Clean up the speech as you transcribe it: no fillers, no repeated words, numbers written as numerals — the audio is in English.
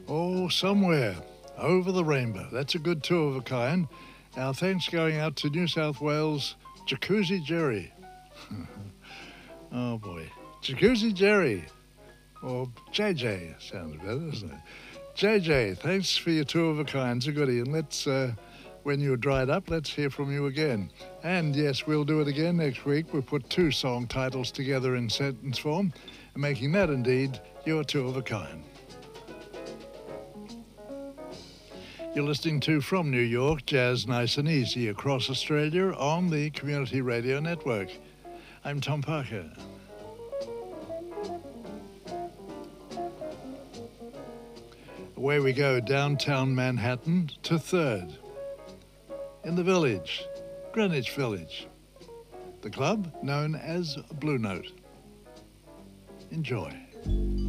Oh, somewhere over the rainbow. That's a good two of a kind. Our thanks going out to New South Wales, Jacuzzi Jerry. Oh boy, Jacuzzi Jerry, or JJ sounds better, doesn't it? JJ, thanks for your two of a kind. It's a goodie, and let's. When you're dried up, let's hear from you again. And yes, we'll do it again next week. We'll put two song titles together in sentence form, making that indeed your two of a kind. You're listening to From New York, Jazz Nice and Easy across Australia on the Community Radio Network. I'm Tom Parker. Away we go, downtown Manhattan to 3rd. In the Village, Greenwich Village. The club known as Blue Note. Enjoy.